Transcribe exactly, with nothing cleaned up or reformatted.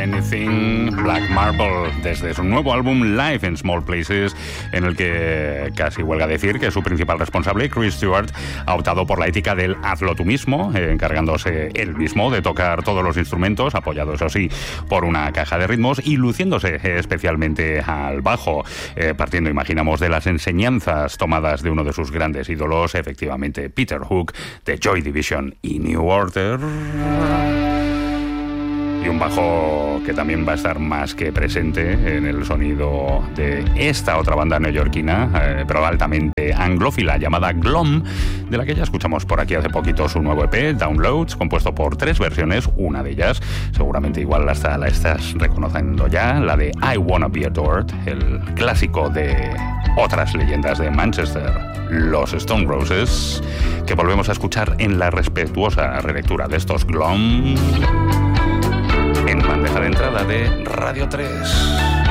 Anything, Black Marble, desde su nuevo álbum Live in Small Places, en el que casi huelga decir que su principal responsable, Chris Stewart, ha optado por la ética del hazlo tú mismo, eh, encargándose él mismo de tocar todos los instrumentos, apoyado eso sí por una caja de ritmos y luciéndose eh, especialmente al bajo, eh, partiendo, imaginamos, de las enseñanzas tomadas de uno de sus grandes ídolos, efectivamente Peter Hook, de Joy Division y New Order. Y un bajo que también va a estar más que presente en el sonido de esta otra banda neoyorquina, eh, pero altamente anglófila, llamada Glom, de la que ya escuchamos por aquí hace poquito su nuevo E P, Downloads, compuesto por tres versiones. Una de ellas, seguramente igual hasta la estás reconociendo ya, la de I Wanna Be Adored, el clásico de otras leyendas de Manchester, los Stone Roses, que volvemos a escuchar en la respetuosa relectura de estos Glom, en bandeja de entrada de Radio tres.